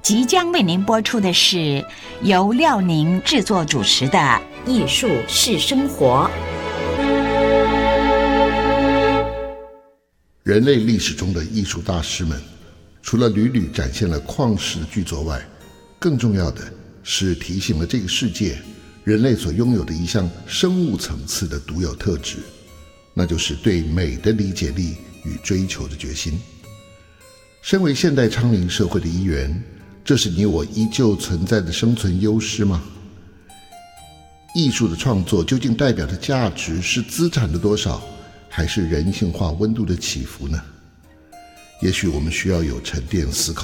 即将为您播出的是由廖宁制作主持的《艺术是生活》。 人类历史中的艺术大师们，除了屡屡展现了旷世的巨作外，更重要的是提醒了这个世界人类所拥有的一项生物层次的独有特质，那就是对美的理解力与追求的决心。身为现代昌龄社会的一员，这是你我依旧存在的生存优势吗？艺术的创作究竟代表的价值是资产的多少，还是人性化温度的起伏呢？也许我们需要有沉淀思考